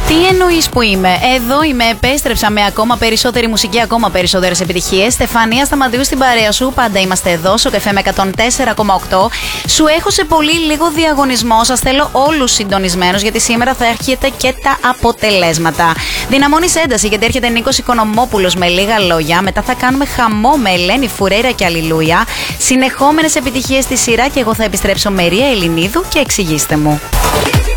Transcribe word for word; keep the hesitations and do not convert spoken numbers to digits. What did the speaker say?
Τι εννοείς που είμαι? Εδώ είμαι, επέστρεψα με ακόμα περισσότερη μουσική, ακόμα περισσότερες επιτυχίες. Στεφανία Σταματίου στην παρέα σου. Πάντα είμαστε εδώ στο Καφέ με εκατόν τέσσερα κόμμα οκτώ. Σου έχω σε πολύ λίγο διαγωνισμό. Σας θέλω όλους συντονισμένους, γιατί σήμερα θα έρχεται και τα αποτελέσματα. Δυναμώνεις ένταση, γιατί έρχεται Νίκος Οικονομόπουλος με λίγα λόγια. Μετά θα κάνουμε χαμό με Ελένη Φουρέιρα και Αλληλούια. Συνεχόμενες επιτυχίες στη σειρά και εγώ θα επιστρέψω με Ρία Ελληνίδου και εξηγήστε μου.